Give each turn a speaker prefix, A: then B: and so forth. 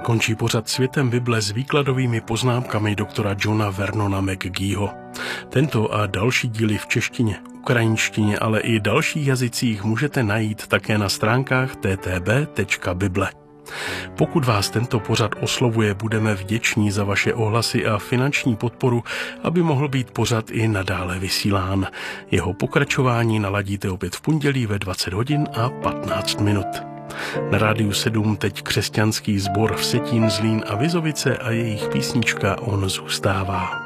A: Končí pořad Světem Bible s výkladovými poznámkami doktora Johna Vernona McGeeho. Tento a další díly v češtině, ukrajinštině, ale i dalších jazycích můžete najít také na stránkách ttb.bible. Pokud vás tento pořad oslovuje, budeme vděční za vaše ohlasy a finanční podporu, aby mohl být pořad i nadále vysílán. Jeho pokračování naladíte opět v pondělí ve 20 hodin a 15 minut. Na Rádiu 7 teď křesťanský sbor Vsetín, Zlín a Vizovice a jejich písnička On zůstává.